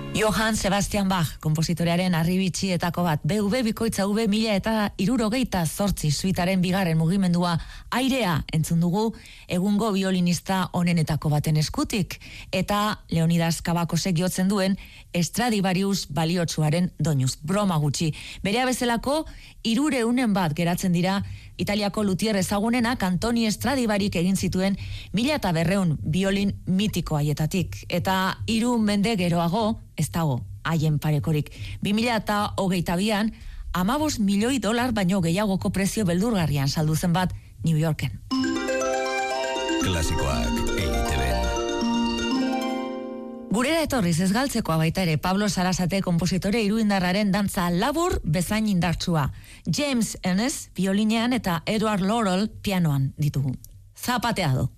Johann Sebastian Bach, kompositorearen arribitxietako bat, BV bikoitza V 1068 suitaren bigarren mugimendua Airea entzun dugu egungo violinista onenetako baten eskutik, eta Leonidas Kabakosek jotzen duen Stradivarius baliotsuaren doinuz, broma gutxi. Berea bezalako 300 bat geratzen dira Italiako luthier ezagunenak Antoni Stradivarik egin zituen 1200 biolin mitiko haietatik, eta 3 mende geroago ez dago haien parekorik. 2022an $15 milioi baino gehiagoko prezio beldurgarrian saldu zen bat New Yorken. Klasikoak EITB. Gurera etorriz ez galtzekoa baita ere Pablo Sarasate kompositore iruindarraren dantza labur bezain indartsua. James Ennis violinean eta Edward Laurel pianoan ditugu. Zapateado.